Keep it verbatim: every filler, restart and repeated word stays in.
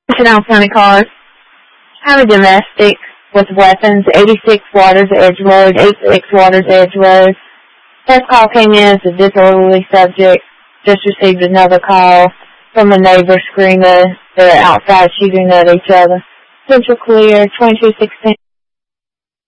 Chanel County cars. Have a domestic with weapons, eighty-six Waters Edge Road, eighty-six Waters Edge Road. First call came in as a disorderly subject. Just received another call from a neighbor screaming they're outside shooting at each other. Central clear, twenty-two sixteen.